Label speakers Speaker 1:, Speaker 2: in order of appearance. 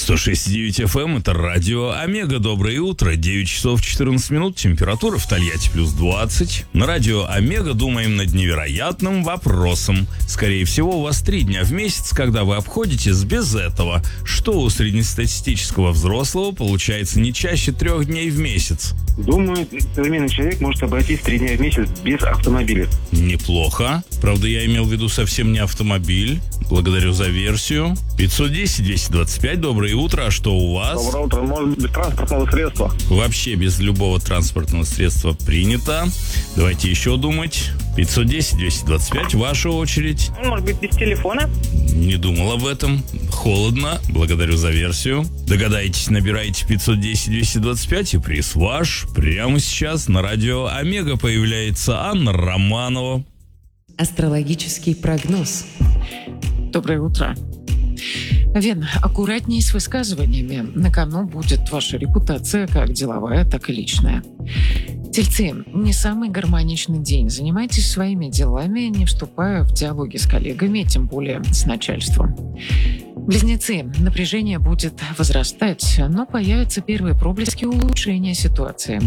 Speaker 1: 106,9 FM, это радио Омега. Доброе утро, 9 часов 14 минут, температура в Тольятти плюс 20. На радио Омега думаем над невероятным вопросом. Скорее всего, у вас 3 дня в месяц, когда вы обходитесь без этого. Что у среднестатистического взрослого получается не чаще 3 дней в месяц?
Speaker 2: Думаю, современный человек может обойтись 3 дня в месяц без автомобиля.
Speaker 1: Неплохо. Правда, я имел в виду совсем не автомобиль. Благодарю за версию. 510-225, доброе утро. А что у вас?
Speaker 3: Доброе утро. Может, без транспортного средства?
Speaker 1: Вообще без любого транспортного средства принято. Давайте еще думать. 510-225, ваша очередь.
Speaker 4: Может быть, без телефона?
Speaker 1: Не думал об этом. Холодно. Благодарю за версию. Догадайтесь, набирайте 510-225 и приз ваш. Прямо сейчас на радио Омега появляется Анна Романова.
Speaker 5: Астрологический прогноз.
Speaker 6: Доброе утро. Вен, аккуратнее с высказываниями. На кону будет ваша репутация, как деловая, так и личная. Тельцы, не самый гармоничный день. Занимайтесь своими делами, не вступая в диалоги с коллегами, тем более с начальством. Близнецы, напряжение будет возрастать, но появятся первые проблески улучшения ситуации.